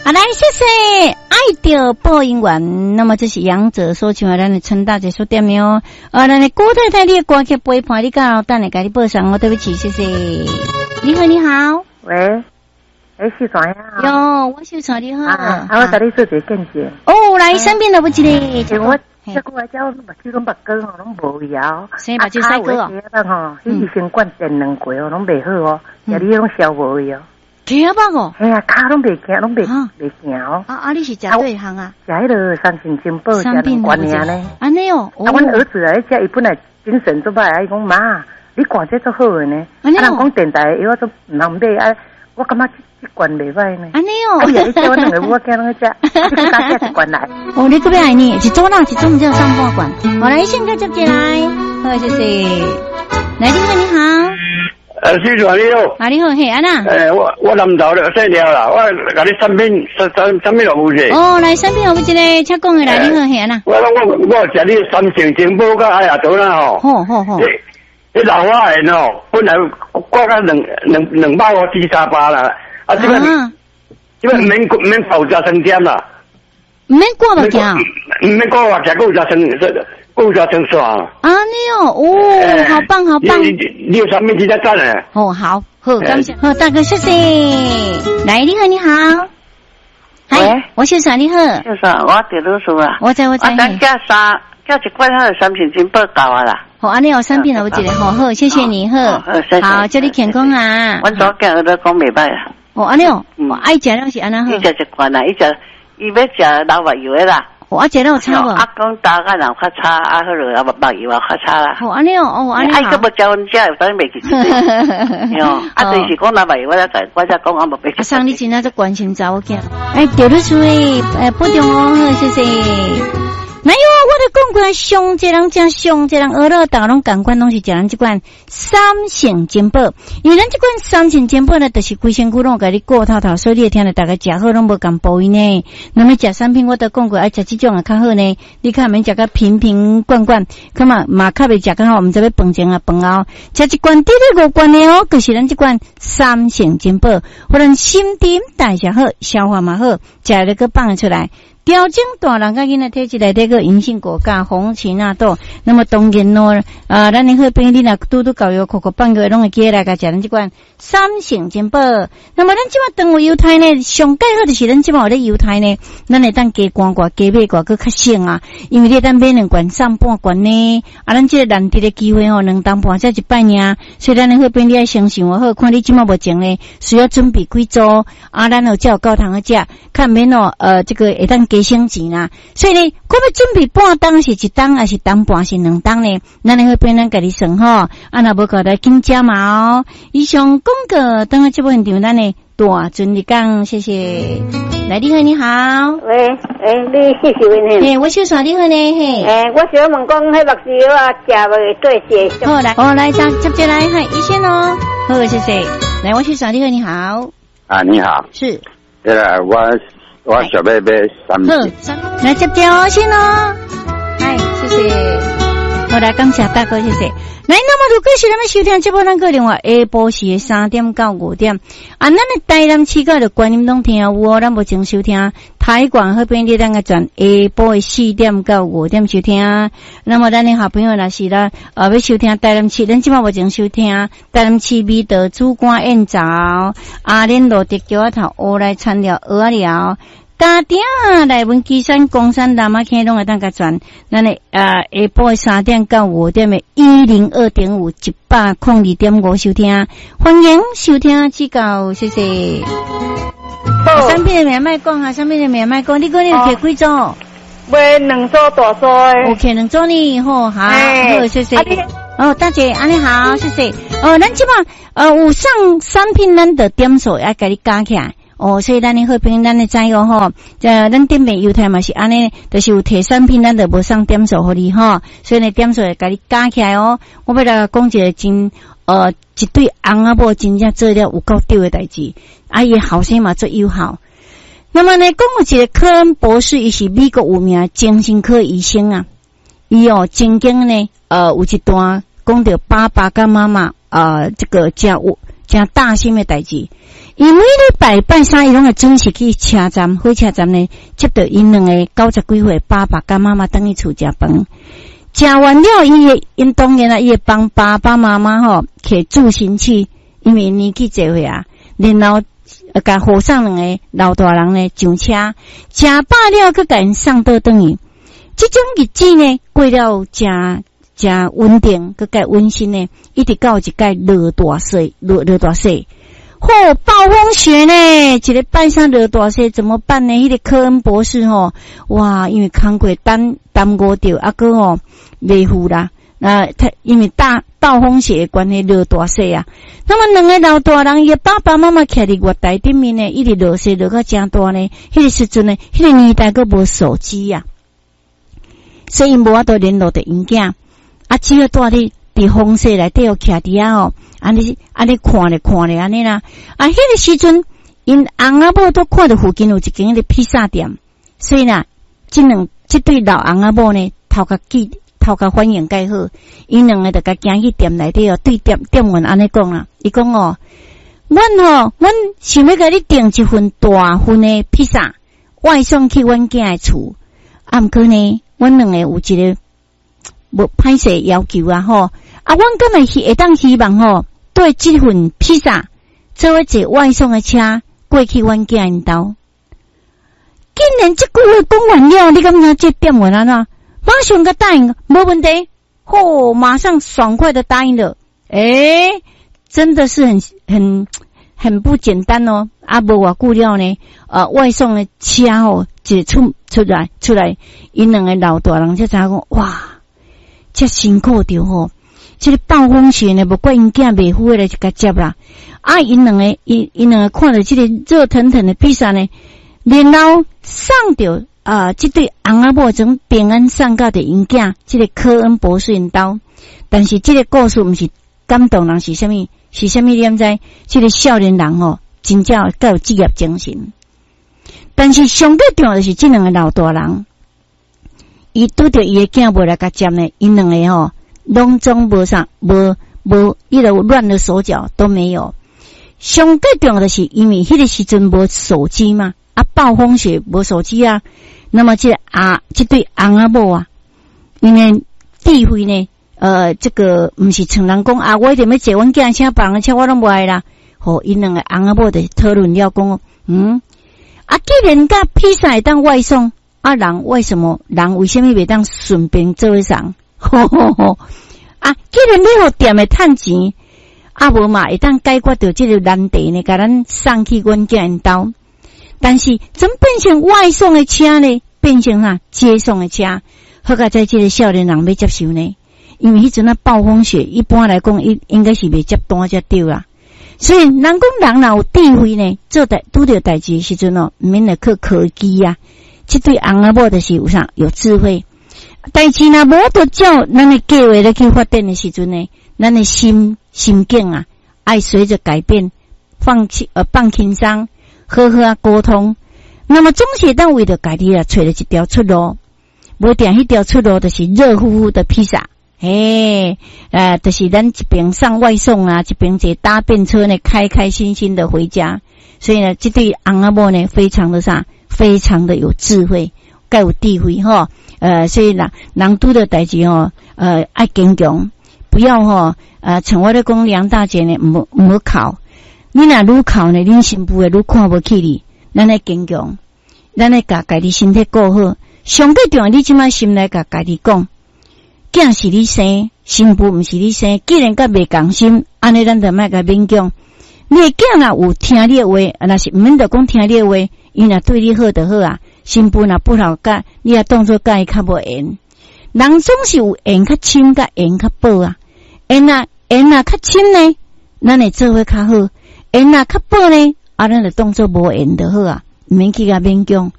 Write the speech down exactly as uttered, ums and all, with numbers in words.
啊，来，谢谢爱的播音员。那么这是杨哲所唱的，咱的陈大姐所点的哦。呃，咱的郭太太，你的歌曲陪伴你到，等下给你播上哦。对不起，谢谢。你好，你好。 喂，哎，秀传呀。 哟，我秀传你好。 啊，我甲你做一个见解。 哦，来，身边都不记得。 因为我这个我叫目睭拢目光吼，拢无摇。 生目睭晒过哦。 啊，吼，伊医生灌电两过哦，拢袂好哦，家己拢消无去哦。 听吧哦， 哎呀，骹拢袂行，拢袂袂行哦。 啊啊，你是食对行啊？ 食迄个三全金宝，食两罐尔呢。 安尼哦。 啊，阮儿子啊，食伊本来精神足歹，伊讲妈，你灌这足好诶呢。啊，人讲电台药都唔通买啊，我感觉这罐袂歹呢。 安尼哦。 哎呀，你叫我两个我囝拢去食，你加加一罐来。 哦，你特别爱你，一组啦，一组唔只有上半罐。好来，先个接进来，好，谢谢。来，你好，你好。 呃，先生你好。 啊，你好，嘿，安娜。 诶，我我南投了，姓廖啦，我甲你产品产产产品落有者。 哦，来产品落有一个，请讲的来，你好，嘿，安娜。 我我我食你三成金宝甲哎呀多啦吼。 好好好。 你老花眼哦，本来挂到两两两百五至三百啦，啊，这个这个免免保价成点啦。 免挂目镜。 免挂目镜，够加成够加成爽。 啊，你哦，哦，好棒好棒。 你你有产品直接赞诶。 哦，好，好，感谢，好，大哥，谢谢。来，你好，你好。 喂， 我先生你好。 先生，我电老师啊。 我在我在。 我等加三，加一罐他的三品金宝够啊啦。 好，安尼有产品了，我记得，好好，谢谢你，好，好，祝你健康啊。 阮左囝都讲袂歹啊。 哦，安尼哦，我爱食了是安那好。 伊食一罐啊，伊食伊要食老目油的啦。 我食了有差无？ 啊，讲大概人较差，啊，好落啊目目油啊较差啦。 好，安尼哦，哦，安尼好。 啊，伊个要教阮食，当然袂记得。哟，啊，就是讲老目油，我才在，我才讲我无袂记得。 上你真正在关心查某囝。哎，对得出诶，诶，保重哦，好，谢谢。没有啊，我的讲过上这人正上这人俄罗大拢感官拢是食咱这款三成金宝，因为咱这款三成金宝呢，就是规身躯拢甲你过透透，所以你会听到大家食好拢无共补因呢。那么食产品我都讲过，爱食这种啊较好呢。你看免食个瓶瓶罐罐，看嘛嘛较袂食个好，毋知要饭前啊饭后，食一罐滴滴五罐的哦，就是咱这款三成金宝，互咱心底代谢好，消化嘛好，食了个放得出来。调整大人甲囡仔体质内底个银杏果加红芩纳豆，那么当然咯，啊，咱的好朋友你若拄拄教育口口半个拢会记来甲食咱这款三成金宝。那么咱即马当有犹太呢，上介好就是咱即马有咧犹太呢，咱会当加罐罐加买罐佫较省啊，因为你当买两罐上半罐呢，啊，咱即个难得的机会吼，两当半才一摆尔，所以咱的好朋友你爱先想好，看你即马无情呢，需要准备几组啊，咱有才有够通好食，看免哦，呃，这个会当。提升钱啦，所以呢，可要准备半当是一当，还是当半是两当呢？咱会变咱家己算吼，啊，若无搞来紧加嘛哦。以上广告，等下这部现场咱呢大尊你讲，谢谢。来，你好，你好。 喂，诶，你谢谢阮嘿。 嘿，我小嫂你好呢，嘿。 诶，我想问讲，迄目睭啊，食袂对些。 好来，哦来，接接接来，嗨，一线哦。好，谢谢。来，我小嫂你好，你好。 啊，你好。 是。 呃，我。我小妹妹三瓶， 来接掉先咯，嗨，谢谢，好来感谢大哥，谢谢。来，那么如果是咱们收听这部咱个电话，下晡时的三点到五点，啊，咱的台南市个就观音拢听有哦，咱无前收听台广那边的咱个转下晡的四点到五点收听。那么咱的好朋友若是啦，呃，要收听台南市，咱即马无前收听台南市美德主管宴早，阿莲路的桥头乌来餐了鹅啊了。家庭来文基山、公山、南马坑拢会当甲转，咱诶呃下晡三点到五点诶一零二点五一百空二点五收听，欢迎收听指教，谢谢。哦，产品的名卖讲哈，产品的名卖讲，你讲你有摕几组？ 买两组大组诶。 有摕两组呢，好，好，好，谢谢。哦，大姐，安尼好，谢谢。哦，咱即马呃有上产品，咱的点数要甲你加起来。哦，所以咱的好朋友，咱的知哦吼，这咱店面犹太嘛是安尼，就是有提产品，咱就无送点数互你吼，所以呢点数会甲你加起来哦。我要来讲一个真呃一对翁仔某真正做了有够对的代志，啊伊后生嘛做友好。那么呢，讲有一个科恩博士，伊是美国有名精神科医生啊，伊哦曾经呢呃有一段讲到爸爸跟妈妈呃这个家务。 真大心的代志。伊每礼拜拜三伊拢会准时去车站，火车站呢接到因两个九十几岁爸爸甲妈妈等去厝食饭。食完了，伊会因当然啦，伊会帮爸爸妈妈吼摕助行器，因为年纪侪岁啊，然后呃甲火上两个老大人呢上车，食饱了佮甲因送倒转去。这种日子呢过了真真稳定，佮佮温馨呢，一直到一届落大雪，落落大雪。吼、哦，暴风雪呢！一个拜三落大雪怎么办呢？迄、那个科恩博士吼，哇，因为工课耽耽误着，啊个吼袂赴啦。那他因为大暴风雪的关系落大雪啊。那么两个老大人，伊爸爸妈妈徛伫月台顶面呢，一直落雪落到真大呢。迄、那个时阵呢，迄、那个年代佫无手机啊，所以无法度联络着因囝，啊，只要住伫伫风雪内底，徛伫啊吼。安尼安尼看咧看咧安尼啦，啊，迄个时阵，因翁仔某都看到附近有一间迄个披萨店，所以啦，即两即对老翁仔某呢，头壳记头壳反应介好，因两个就甲行去店内底哦，对店店员安尼讲啦，伊讲哦，阮吼，阮想要甲你订一份大份的披萨，外送去阮囝的厝，啊，毋过呢，阮两个有一个无歹势要求啊吼，啊，阮敢会会当希望吼。对这份披萨，作为坐外送的车过去阮囝因兜，竟然这句话讲完了，你感觉这店员安怎？马上甲答应，没问题，吼、哦，马上爽快的答应了。诶，真的是很很很不简单哦。啊，无偌久了呢，呃，外送的车哦，就出出来出来，因两个老大人才知影讲，哇，这辛苦着吼。这个暴风雪呢，不怪因囝袂赴的就甲接啦。啊，因两个，因因两个看到这个热腾腾的披萨呢，然后送到啊，这对翁仔某从平安送到的因囝，这个科恩博士因兜。但是这个故事毋是感动人，是啥物？是啥物？你毋知？这个少年人哦，真正较有职业精神。但是上最重要的是这两个老大人，伊拄着伊的囝无来甲接呢，因两个吼。拢总无啥，无无一路乱了手脚都没有。上最重要的是，因为迄个时阵无手机嘛，啊，暴风雪无手机啊，那么这啊，这对翁仔某啊，因为智慧呢，呃，这个毋是像人讲啊，我一定要坐阮囝车，别人的车我拢无爱啦。吼，因两个翁仔某就讨论了讲，嗯，啊，既然甲披萨会当外送，啊，人为什么人为什么袂当顺便做一上？吼吼吼！啊，既然你互店诶趁钱，啊无嘛会当解决到这个难题呢，甲咱送去阮囝因兜。但是怎变成外送的车呢？变成啥接送的车？好甲在这个少年人要接受呢？因为迄阵啊暴风雪，一般来讲，应应该是袂接单才对啦。所以人讲人若有智慧呢，做代拄着代志时阵哦，毋免来靠科技啊。这对翁仔某就是有啥有智慧。但是若无得照咱的计划咧去发展的时阵呢，咱的心心境啊，爱随着改变，放弃呃放轻松，好好啊沟通。那么总是当为着家己啊，找了一条出路。无定迄条出路就是热乎乎的披萨，嘿，呃，就是咱一边上外送啊，一边坐搭便车呢，开开心心的回家。所以呢，这对翁仔某呢，非常的啥，非常的有智慧，该有智慧哈。呃，所以人人拄着代志吼，呃，爱坚强，不要吼，呃，像我咧讲梁大姐呢，唔唔好哭，你若愈哭呢，恁新妇会愈看无起你，咱来坚强，咱来甲家己身体顾好，上最重要，你即摆心内甲家己讲，囝是你生，新妇毋是你生，既然甲袂共心，安尼咱就莫甲勉强。你的囝若有听你的话，若是毋免着讲听你的话，伊若对你好就好啊。新妇若不好甲，你也当作甲伊较无缘。人总是有缘较深，甲缘较薄啊。缘啊缘啊较深呢，咱会做伙较好；缘啊较薄呢，啊咱就当作无缘就好啊，毋免去甲勉强。